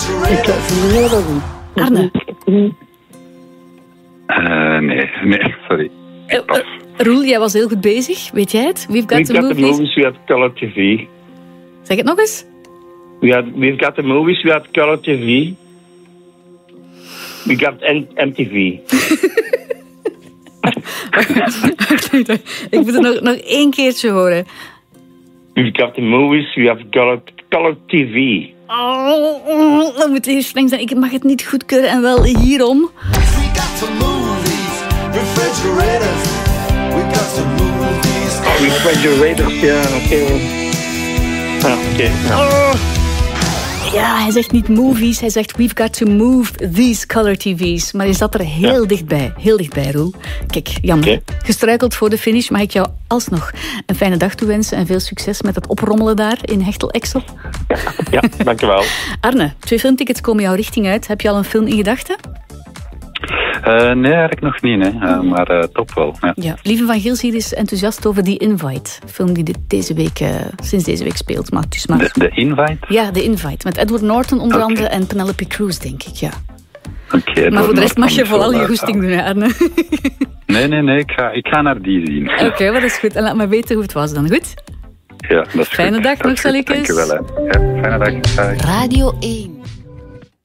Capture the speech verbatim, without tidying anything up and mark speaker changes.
Speaker 1: Ik heb het niet horen.
Speaker 2: Arne?
Speaker 3: Uh, nee, nee, sorry.
Speaker 2: Uh, uh, Roel, jij was heel goed bezig. Weet jij het? We've got
Speaker 4: We've
Speaker 2: the
Speaker 4: got
Speaker 2: movies.
Speaker 4: the movies, we have color T V.
Speaker 2: Zeg het nog eens.
Speaker 4: We have, we've got the movies, we have color T V. We got M T V.
Speaker 2: Ik moet het nog, nog één keertje horen.
Speaker 4: We've got the movies, we have color, color T V.
Speaker 2: Oh, dan moet je streng zijn. Ik mag het niet goedkeuren en wel hierom.
Speaker 5: We got the movies, refrigerators. We got the movies.
Speaker 4: Oh, refrigerators, ja, oké. Okay. Ah, oké. Okay, ja.
Speaker 2: Oh. Ja, hij zegt niet movies, hij zegt we've got to move these color T V's. Maar je zat er heel ja. dichtbij, heel dichtbij, Roel. Kijk, jammer. Okay. Gestruikeld voor de finish. Mag ik jou alsnog een fijne dag toewensen en veel succes met het oprommelen daar in Hechtel-Exel?
Speaker 4: Ja, ja, dankjewel.
Speaker 2: Arne, twee filmtickets komen jouw richting uit. Heb je al een film in gedachten?
Speaker 3: Uh, nee, eigenlijk nog niet, hè. Uh, maar uh, top wel. Ja.
Speaker 2: Ja. Lieve van Gils hier is enthousiast over The Invite. Een film die dit deze week, uh, sinds deze week speelt. Maar het is maar...
Speaker 3: De, de Invite?
Speaker 2: Ja, The Invite. Met Edward Norton onder okay. andere en Penelope Cruz, denk ik, ja.
Speaker 3: Okay,
Speaker 2: maar voor de rest mag je vooral je goesting doen, Arne.
Speaker 3: Nee, nee, nee. Ik ga, ik ga naar die zien.
Speaker 2: Oké, okay, wat is goed. En laat me weten hoe het was dan, goed?
Speaker 3: Ja, dat is
Speaker 2: Fijne
Speaker 3: goed.
Speaker 2: dag nog, Salikes.
Speaker 3: Dank je wel, hè. Ja, fijne dag. Bye.
Speaker 2: Radio één.